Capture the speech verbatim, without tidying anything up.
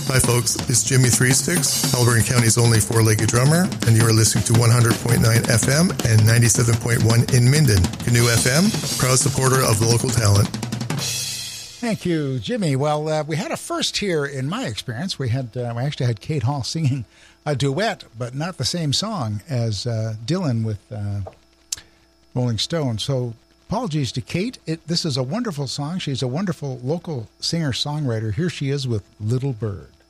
Hi folks, it's Jimmy Three Sticks, Haliburton County's only four-legged drummer, and you are listening to one hundred point nine F M and ninety-seven point one in Minden. Canoe F M, proud supporter of the local talent. Thank you, Jimmy. Well, uh, we had a first here in my experience. We had uh, we actually had Kate Hall singing a duet, but not the same song as uh, Dylan with uh, Rolling Stone. So apologies to Kate. It, this is a wonderful song. She's a wonderful local singer-songwriter. Here she is with Little Bird.